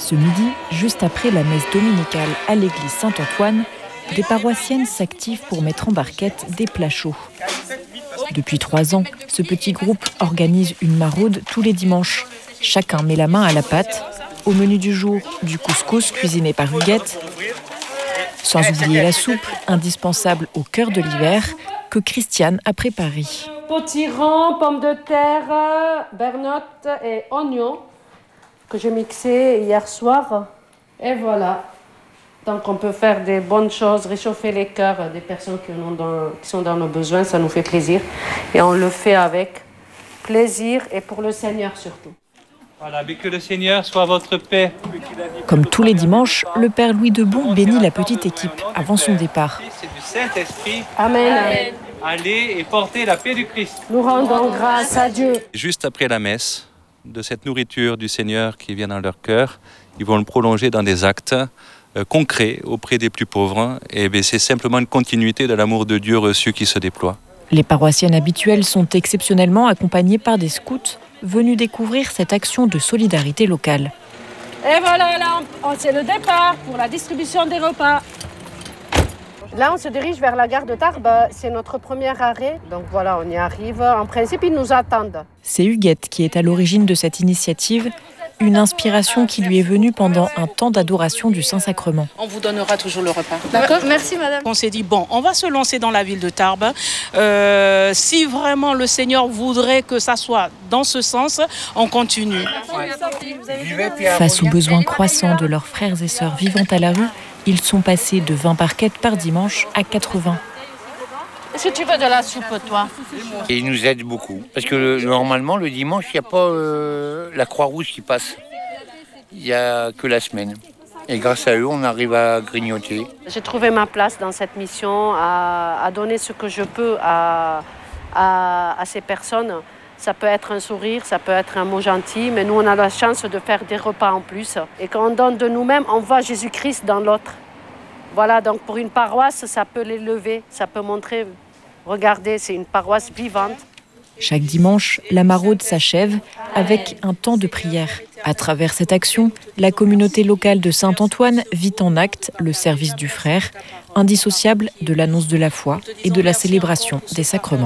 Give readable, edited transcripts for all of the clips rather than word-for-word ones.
Ce midi, juste après la messe dominicale à l'église Saint-Antoine, des paroissiennes s'activent pour mettre en barquette des plats chauds. Depuis 3 ans, ce petit groupe organise une maraude tous les dimanches. Chacun met la main à la pâte. Au menu du jour, du couscous cuisiné par Huguette, sans oublier la soupe, indispensable au cœur de l'hiver, que Christiane a préparée. Potiron, pommes de terre, bernottes et oignons que j'ai mixé hier soir. Et voilà. Donc on peut faire des bonnes choses, réchauffer les cœurs des personnes qui sont dans nos besoins, ça nous fait plaisir. Et on le fait avec plaisir et pour le Seigneur surtout. Voilà, mais que le Seigneur soit votre paix. Comme tous les dimanches, le père Louis Debon bénit la petite équipe avant son départ. C'est du Saint-Esprit. Amen. Allez et portez la paix du Christ. Nous rendons grâce à Dieu. Juste après la messe, de cette nourriture du Seigneur qui vient dans leur cœur, ils vont le prolonger dans des actes concrets auprès des plus pauvres. Et c'est simplement une continuité de l'amour de Dieu reçu qui se déploie. Les paroissiennes habituelles sont exceptionnellement accompagnées par des scouts venus découvrir cette action de solidarité locale. Et voilà, là, c'est le départ pour la distribution des repas. Là, on se dirige vers la gare de Tarbes. C'est notre premier arrêt. Donc voilà, on y arrive. En principe, ils nous attendent. C'est Huguette qui est à l'origine de cette initiative. Une inspiration qui lui est venue pendant un temps d'adoration du Saint-Sacrement. On vous donnera toujours le repas. D'accord ? Merci, madame. On s'est dit, on va se lancer dans la ville de Tarbes. Si vraiment le Seigneur voudrait que ça soit dans ce sens, on continue. Face aux besoins croissants de leurs frères et sœurs vivant à la rue, ils sont passés de 20 barquettes par dimanche à 80. Est-ce que tu veux de la soupe, toi ? Et ils nous aident beaucoup. Parce que normalement, le dimanche, il n'y a pas la Croix-Rouge qui passe. Il n'y a que la semaine. Et grâce à eux, on arrive à grignoter. J'ai trouvé ma place dans cette mission, à donner ce que je peux à ces personnes. Ça peut être un sourire, ça peut être un mot gentil, mais nous, on a la chance de faire des repas en plus. Et quand on donne de nous-mêmes, on voit Jésus-Christ dans l'autre. Voilà, donc pour une paroisse, ça peut l'élever, ça peut montrer, regardez, c'est une paroisse vivante. Chaque dimanche, la maraude s'achève avec un temps de prière. À travers cette action, la communauté locale de Saint-Antoine vit en acte le service du frère, indissociable de l'annonce de la foi et de la célébration des sacrements.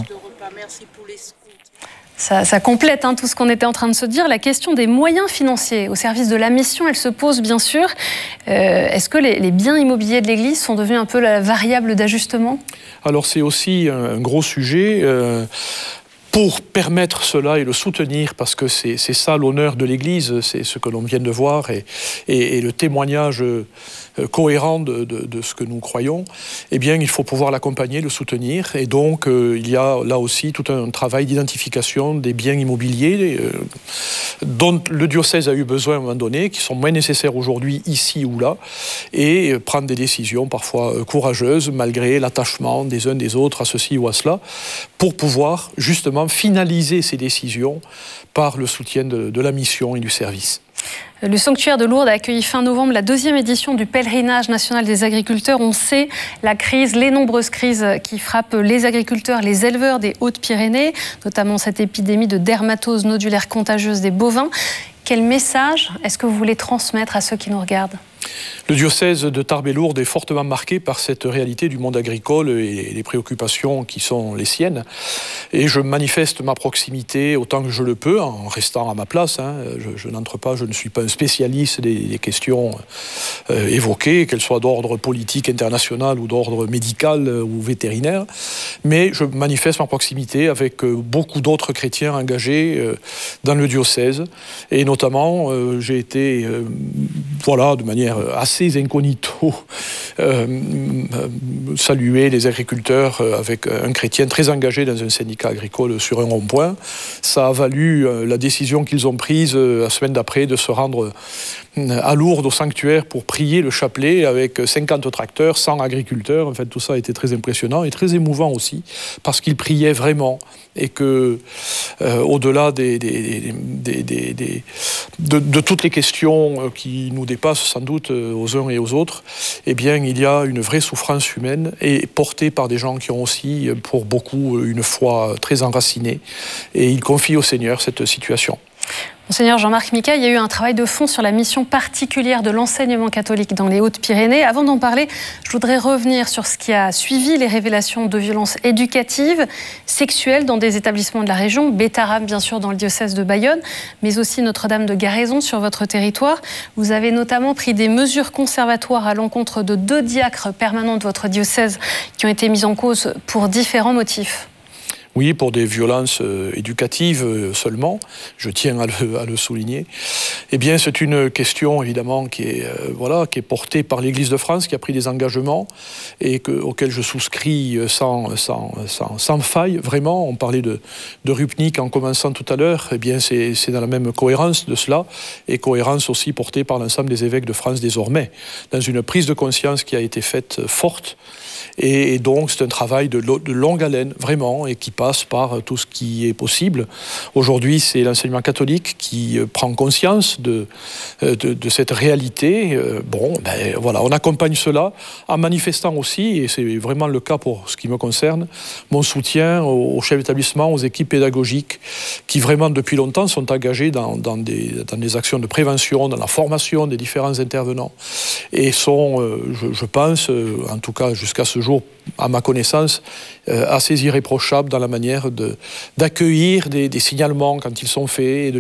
Ça complète tout ce qu'on était en train de se dire. La question des moyens financiers au service de la mission, elle se pose bien sûr. Est-ce que les biens immobiliers de l'Église sont devenus un peu la variable d'ajustement ? Alors c'est aussi un gros sujet. Pour permettre cela et le soutenir, parce que c'est ça l'honneur de l'Église, c'est ce que l'on vient de voir et le témoignage cohérent de ce que nous croyons, eh bien, il faut pouvoir l'accompagner, le soutenir. Et donc, il y a là aussi tout un travail d'identification des biens immobiliers dont le diocèse a eu besoin à un moment donné, qui sont moins nécessaires aujourd'hui ici ou là, et prendre des décisions parfois courageuses, malgré l'attachement des uns des autres à ceci ou à cela, pour pouvoir justement finaliser ces décisions par le soutien de la mission et du service. Le sanctuaire de Lourdes a accueilli fin novembre la 2e édition du pèlerinage national des agriculteurs. On sait les nombreuses crises qui frappent les agriculteurs, les éleveurs des Hautes-Pyrénées, notamment cette épidémie de dermatose nodulaire contagieuse des bovins. Quel message est-ce que vous voulez transmettre à ceux qui nous regardent ? Le diocèse de Tarbes et Lourdes est fortement marqué par cette réalité du monde agricole et les préoccupations qui sont les siennes. Et je manifeste ma proximité autant que je le peux, en restant à ma place. Je n'entre pas, je ne suis pas un spécialiste des questions évoquées, qu'elles soient d'ordre politique international ou d'ordre médical ou vétérinaire. Mais je manifeste ma proximité avec beaucoup d'autres chrétiens engagés dans le diocèse. Et notamment, j'ai été, de manière assez incognito, saluer les agriculteurs avec un chrétien très engagé dans un syndicat agricole sur un rond-point. Ça a valu la décision qu'ils ont prise la semaine d'après de se rendre à Lourdes au sanctuaire pour prier le chapelet avec 50 tracteurs, 100 agriculteurs. En fait, tout ça a été très impressionnant et très émouvant aussi parce qu'ils priaient vraiment et que au-delà de toutes les questions qui nous dépassent sans doute aux uns et aux autres, eh bien, il y a une vraie souffrance humaine et portée par des gens qui ont aussi, pour beaucoup, une foi très enracinée. Et ils confient au Seigneur cette situation. Monseigneur Jean-Marc Mika, il y a eu un travail de fond sur la mission particulière de l'enseignement catholique dans les Hautes-Pyrénées. Avant d'en parler, je voudrais revenir sur ce qui a suivi les révélations de violences éducatives, sexuelles dans des établissements de la région, Bétarame bien sûr dans le diocèse de Bayonne, mais aussi Notre-Dame de Garaison sur votre territoire. Vous avez notamment pris des mesures conservatoires à l'encontre de 2 diacres permanents de votre diocèse qui ont été mis en cause pour différents motifs. Oui, pour des violences éducatives seulement, je tiens à le souligner. Eh bien, c'est une question, évidemment, qui est portée par l'Église de France, qui a pris des engagements et auxquels je souscris sans faille, vraiment. On parlait de Rupnik en commençant tout à l'heure. Eh bien, c'est dans la même cohérence de cela, et cohérence aussi portée par l'ensemble des évêques de France désormais, dans une prise de conscience qui a été faite forte. Et donc, c'est un travail de longue haleine, vraiment, et qui passe par tout ce qui est possible. Aujourd'hui, c'est l'enseignement catholique qui prend conscience de cette réalité. Voilà, on accompagne cela en manifestant aussi, et c'est vraiment le cas pour ce qui me concerne, mon soutien aux chefs d'établissement, aux équipes pédagogiques, qui vraiment, depuis longtemps, sont engagés dans des actions de prévention, dans la formation des différents intervenants, et sont, je pense, en tout cas jusqu'à ce jour, à ma connaissance, assez irréprochables dans la manière d'accueillir des signalements quand ils sont faits et de